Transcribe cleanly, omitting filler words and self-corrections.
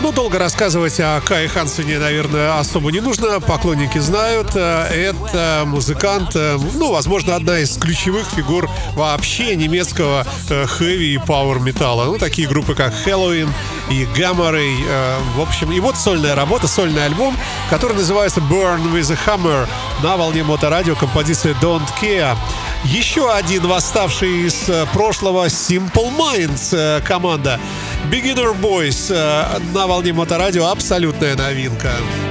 Ну, долго рассказывать о Кае Хансене, наверное, особо не нужно. Поклонники знают. Это музыкант, ну, возможно, одна из ключевых фигур вообще немецкого хэви и пауэр-металла. Ну, такие группы, как Helloween и Gamma Ray. В общем, и вот сольная работа, сольный альбом, который называется Burn with a Hammer. На волне Моторадио композиция Don't Care. Еще один восставший из прошлого Simple Minds команда Beginner Boys на волне Моторадио, абсолютная новинка.